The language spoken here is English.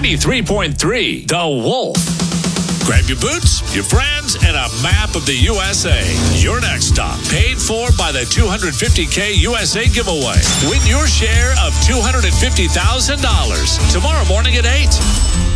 93.3 The Wolf. Grab your boots, your friends, and a map of the USA. Your next stop, paid for by the $250K USA giveaway. Win your share of $250,000 tomorrow morning at 8.